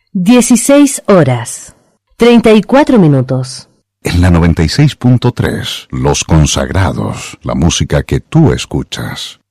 16 horas, 34 minutos. En la 96.3, Los Consagrados, la música que tú escuchas.